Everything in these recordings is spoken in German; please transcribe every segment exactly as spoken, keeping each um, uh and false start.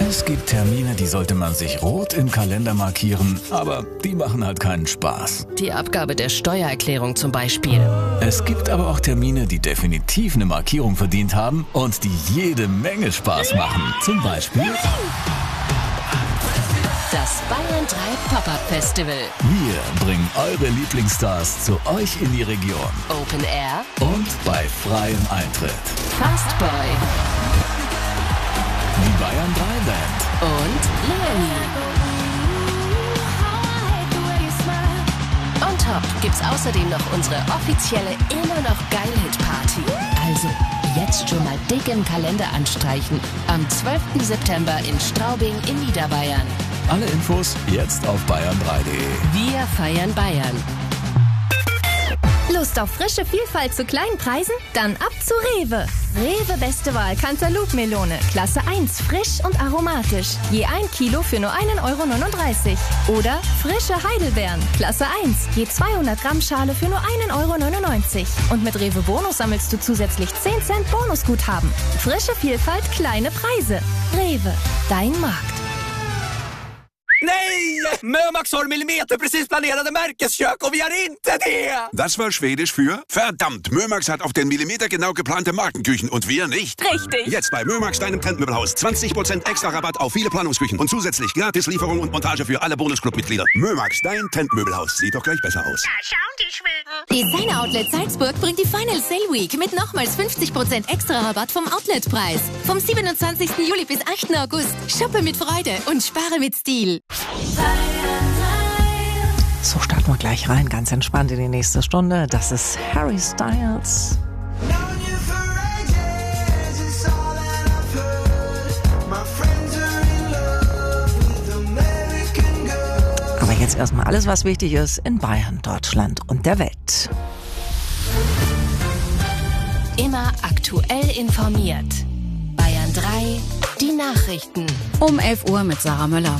Es gibt Termine, die sollte man sich rot im Kalender markieren, aber die machen halt keinen Spaß. Die Abgabe der Steuererklärung zum Beispiel. Es gibt aber auch Termine, die definitiv eine Markierung verdient haben und die jede Menge Spaß machen. Zum Beispiel das Bayern drei Pop-Up Festival. Wir bringen eure Lieblingsstars zu euch in die Region. Open Air und bei freiem Eintritt. Fastboy. Die Bayern drei Band. Und Leonie. On top gibt's außerdem noch unsere offizielle immer noch geil Hit Party. Also jetzt schon mal dick im Kalender anstreichen. Am zwölften September in Straubing in Niederbayern. Alle Infos jetzt auf bayern drei punkt de. Wir feiern Bayern. Lust auf frische Vielfalt zu kleinen Preisen? Dann ab zu Rewe. Rewe Beste Wahl Cantaloupe-Melone. Klasse eins, frisch und aromatisch. Je ein Kilo für nur ein Euro neununddreißig. Oder frische Heidelbeeren. Klasse eins, je zweihundert Gramm Schale für nur ein Euro neunundneunzig. Und mit Rewe Bonus sammelst du zusätzlich zehn Cent Bonusguthaben. Frische Vielfalt, kleine Preise. Rewe, dein Markt. Nej! Mömax har millimeterprecis planerade märkeskök och vi har inte det! Das war Schwedisch für verdammt. Mömax hat auf den Millimeter genau geplante Markenküchen und wir nicht. Richtig. Jetzt bei Mömax, deinem Trendmöbelhaus. zwanzig Prozent extra Rabatt auf viele Planungsküchen und zusätzlich gratis Lieferung und Montage für alle Bonusclub-Mitglieder. Mömax, dein Trendmöbelhaus. Sieht doch gleich besser aus. Da schauen die Schweden. Designer Outlet Salzburg bringt die Final Sale Week mit nochmals fünfzig Prozent extra Rabatt vom Outletpreis. Vom siebenundzwanzigsten Juli bis achten August. Shoppe mit Freude und spare mit Stil. So, starten wir gleich rein, ganz entspannt in die nächste Stunde. Das ist Harry Styles. Aber jetzt erstmal alles, was wichtig ist in Bayern, Deutschland und der Welt. Immer aktuell informiert. Bayern drei, die Nachrichten. Um elf Uhr mit Sarah Möller.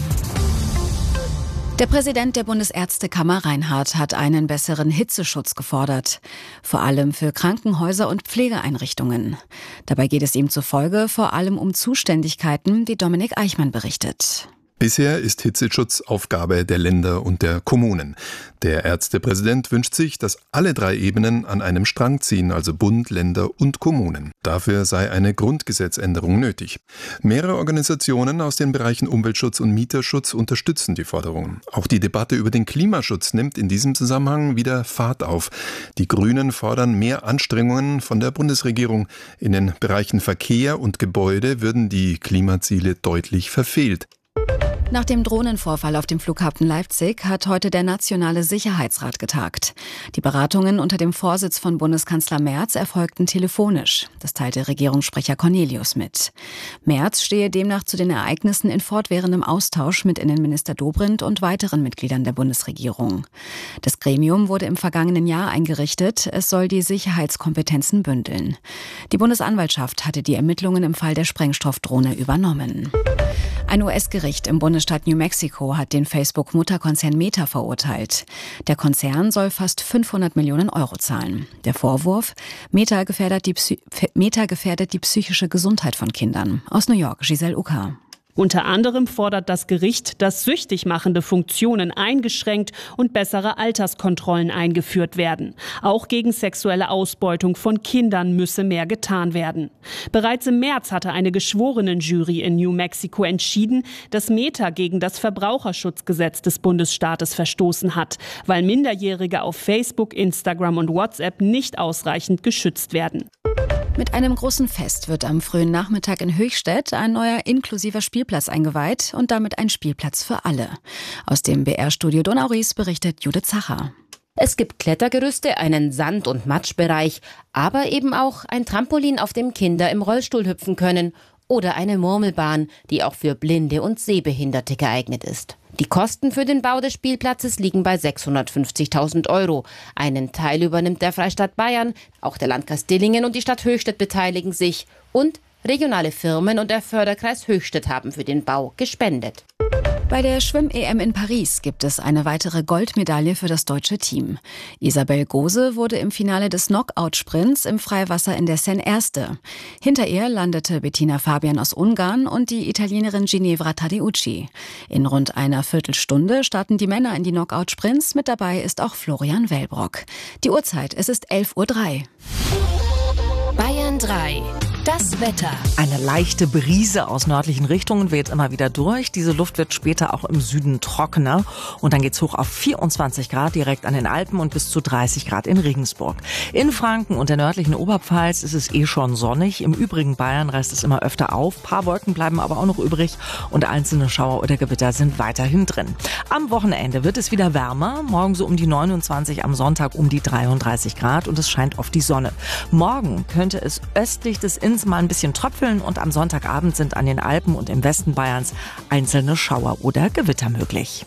Der Präsident der Bundesärztekammer Reinhardt hat einen besseren Hitzeschutz gefordert. Vor allem für Krankenhäuser und Pflegeeinrichtungen. Dabei geht es ihm zufolge vor allem um Zuständigkeiten, wie Dominik Eichmann berichtet. Bisher ist Hitzeschutz Aufgabe der Länder und der Kommunen. Der Ärztepräsident wünscht sich, dass alle drei Ebenen an einem Strang ziehen, also Bund, Länder und Kommunen. Dafür sei eine Grundgesetzänderung nötig. Mehrere Organisationen aus den Bereichen Umweltschutz und Mieterschutz unterstützen die Forderungen. Auch die Debatte über den Klimaschutz nimmt in diesem Zusammenhang wieder Fahrt auf. Die Grünen fordern mehr Anstrengungen von der Bundesregierung. In den Bereichen Verkehr und Gebäude würden die Klimaziele deutlich verfehlt. Nach dem Drohnenvorfall auf dem Flughafen Leipzig hat heute der Nationale Sicherheitsrat getagt. Die Beratungen unter dem Vorsitz von Bundeskanzler Merz erfolgten telefonisch. Das teilte Regierungssprecher Cornelius mit. Merz stehe demnach zu den Ereignissen in fortwährendem Austausch mit Innenminister Dobrindt und weiteren Mitgliedern der Bundesregierung. Das Gremium wurde im vergangenen Jahr eingerichtet. Es soll die Sicherheitskompetenzen bündeln. Die Bundesanwaltschaft hatte die Ermittlungen im Fall der Sprengstoffdrohne übernommen. Ein U S-Gericht im Bundesstaat New Mexico hat den Facebook-Mutterkonzern Meta verurteilt. Der Konzern soll fast fünfhundert Millionen Euro zahlen. Der Vorwurf: Meta gefährdet die, Psy- Meta gefährdet die psychische Gesundheit von Kindern. Aus New York, Giselle Uka. Unter anderem fordert das Gericht, dass süchtig machende Funktionen eingeschränkt und bessere Alterskontrollen eingeführt werden. Auch gegen sexuelle Ausbeutung von Kindern müsse mehr getan werden. Bereits im März hatte eine Geschworenenjury in New Mexico entschieden, dass Meta gegen das Verbraucherschutzgesetz des Bundesstaates verstoßen hat, weil Minderjährige auf Facebook, Instagram und WhatsApp nicht ausreichend geschützt werden. Mit einem großen Fest wird am frühen Nachmittag in Höchstädt ein neuer inklusiver Spielplatz eingeweiht und damit ein Spielplatz für alle. Aus dem B R-Studio Donau-Ries berichtet Judith Zacher. Es gibt Klettergerüste, einen Sand- und Matschbereich, aber eben auch ein Trampolin, auf dem Kinder im Rollstuhl hüpfen können, oder eine Murmelbahn, die auch für Blinde und Sehbehinderte geeignet ist. Die Kosten für den Bau des Spielplatzes liegen bei sechshundertfünfzigtausend Euro. Einen Teil übernimmt der Freistaat Bayern, auch der Landkreis Dillingen und die Stadt Höchstädt beteiligen sich und regionale Firmen und der Förderkreis Höchstädt haben für den Bau gespendet. Bei der Schwimm-E M in Paris gibt es eine weitere Goldmedaille für das deutsche Team. Isabel Gose wurde im Finale des Knockout-Sprints im Freiwasser in der Seine erste. Hinter ihr landete Bettina Fabian aus Ungarn und die Italienerin Ginevra Tadeucci. In rund einer Viertelstunde starten die Männer in die Knockout-Sprints. Mit dabei ist auch Florian Wellbrock. Die Uhrzeit, es ist elf Uhr drei. Bayern drei. Das Wetter. Eine leichte Brise aus nördlichen Richtungen weht immer wieder durch. Diese Luft wird später auch im Süden trockener. Und dann geht's hoch auf vierundzwanzig Grad direkt an den Alpen und bis zu dreißig Grad in Regensburg. In Franken und der nördlichen Oberpfalz ist es eh schon sonnig. Im übrigen Bayern reißt es immer öfter auf. Ein paar Wolken bleiben aber auch noch übrig und einzelne Schauer oder Gewitter sind weiterhin drin. Am Wochenende wird es wieder wärmer. Morgen so um die neunundzwanzig, am Sonntag um die dreiunddreißig Grad und es scheint oft die Sonne. Morgen könnte es östlich des Inns mal ein bisschen tröpfeln und am Sonntagabend sind an den Alpen und im Westen Bayerns einzelne Schauer oder Gewitter möglich.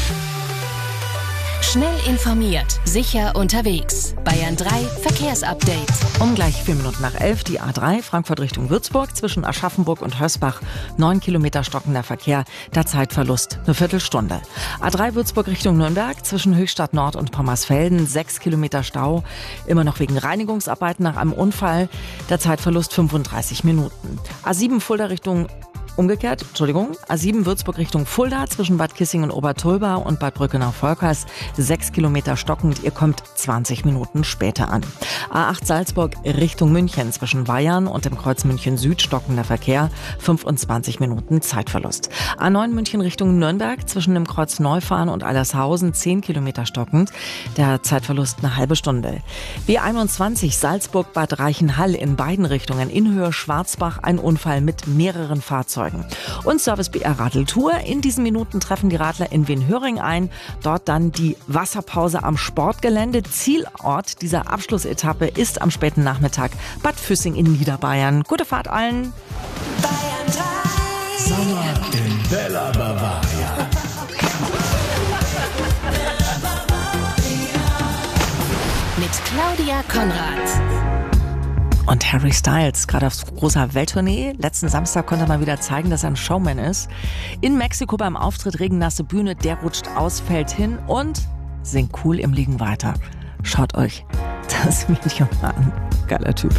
Schnell informiert, sicher unterwegs. Bayern drei Verkehrsupdate. Um gleich vier Minuten nach elf die A drei Frankfurt Richtung Würzburg zwischen Aschaffenburg und Hösbach. Neun Kilometer stockender Verkehr, der Zeitverlust eine Viertelstunde. A drei Würzburg Richtung Nürnberg zwischen Höchstadt Nord und Pommersfelden. Sechs Kilometer Stau, immer noch wegen Reinigungsarbeiten nach einem Unfall. Der Zeitverlust fünfunddreißig Minuten. A sieben Fulda Richtung Umgekehrt, Entschuldigung, A sieben Würzburg Richtung Fulda zwischen Bad Kissing und Obertulba und Bad Brückenau-Volkers. Sechs Kilometer stockend, ihr kommt zwanzig Minuten später an. A acht Salzburg Richtung München zwischen Bayern und dem Kreuz München Süd stockender Verkehr. fünfundzwanzig Minuten Zeitverlust. A neun München Richtung Nürnberg zwischen dem Kreuz Neufahren und Allershausen. zehn Kilometer stockend. Der Zeitverlust eine halbe Stunde. B einundzwanzig Salzburg Bad Reichenhall in beiden Richtungen. In Höhe Schwarzbach ein Unfall mit mehreren Fahrzeugen. Und Service B R Radeltour. In diesen Minuten treffen die Radler in Wenhöring ein. Dort dann die Wasserpause am Sportgelände. Zielort dieser Abschlussetappe ist am späten Nachmittag Bad Füssing in Niederbayern. Gute Fahrt allen. Bayern drei. Sommer in Bella Bavaria. Mit Claudia Konrad. Und Harry Styles, gerade auf großer Welttournee. Letzten Samstag konnte er mal wieder zeigen, dass er ein Showman ist. In Mexiko beim Auftritt, regennasse Bühne, der rutscht aus, fällt hin und singt cool im Liegen weiter. Schaut euch das Video mal an. Geiler Typ.